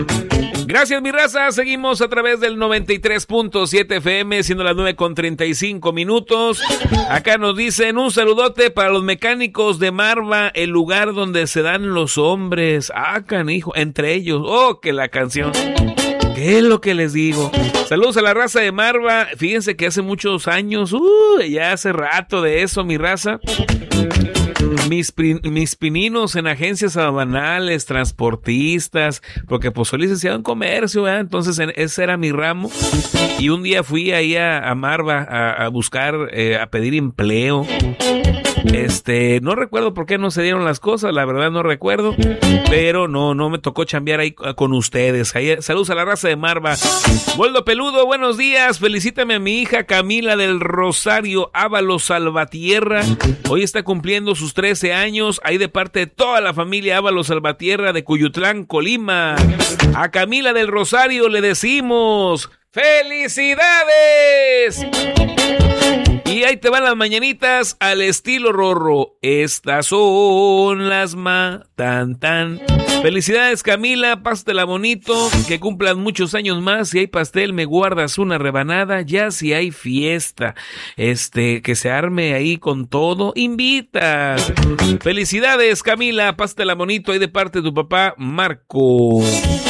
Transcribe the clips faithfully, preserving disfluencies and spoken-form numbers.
Gracias, mi raza. Seguimos a través del noventa y tres punto siete F M, siendo las nueve con treinta y cinco minutos. Acá nos dicen un saludote para los mecánicos de Marva, el lugar donde se dan los hombres. Ah, canijo, entre ellos. Oh, que la canción. ¿Qué es lo que les digo? Saludos a la raza de Marva. Fíjense que hace muchos años, uh, ya hace rato de eso, mi raza. Mis, mis pininos en agencias aduanales, transportistas, porque pues soy licenciado en comercio, ¿verdad? Entonces en, ese era mi ramo. Y un día fui ahí a, a Marva a, a buscar, eh, a pedir empleo. Este, no recuerdo por qué no se dieron las cosas, la verdad no recuerdo, pero no, no me tocó chambear ahí con ustedes. Ahí, saludos a la raza de Marva. Goldo Peludo, buenos días, felicítame a mi hija Camila del Rosario Ábalos Salvatierra. Hoy está cumpliendo sus trece años, ahí de parte de toda la familia Ábalos Salvatierra de Cuyutlán, Colima. A Camila del Rosario le decimos ¡felicidades! Y ahí te van las mañanitas al estilo Rorro. Estas son las ma tan tan. Felicidades, Camila, pásatela bonito, que cumplan muchos años más. Si hay pastel, me guardas una rebanada. Ya si hay fiesta, este, que se arme ahí con todo, invitas. Felicidades, Camila, pásatela bonito, ahí de parte de tu papá, Marco.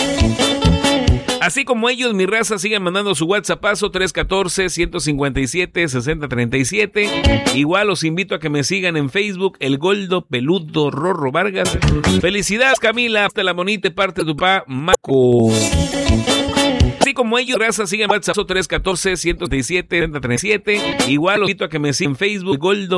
Así como ellos, mi raza, sigan mandando su WhatsAppazo tres uno cuatro, uno cinco siete, seis cero tres siete. Igual los invito a que me sigan en Facebook, El Goldo Peludo Rorro Vargas. Felicidades, Camila, hasta la bonita parte de tu papá, Marco. Así como ellos, raza, sigan WhatsApp tres uno cuatro, uno cinco siete, seis cero tres siete. Igual los invito a que me sigan en Facebook, El Goldo